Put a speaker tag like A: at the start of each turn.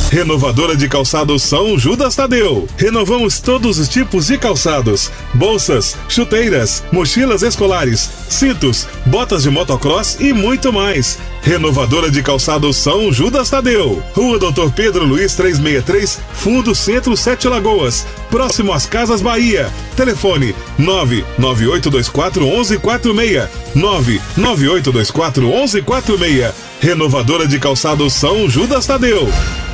A: Renovadora de calçados São Judas Tadeu. Renovamos todos os tipos de calçados: bolsas, chuteiras, mochilas escolares, cintos, botas de motocross e muito mais. Renovadora de calçados São Judas Tadeu. Rua Dr. Pedro Luiz 363, Fundo Centro 7 Lagoas, próximo às Casas Bahia. Telefone 998241146. 998241146. Renovadora de calçados São Judas Tadeu.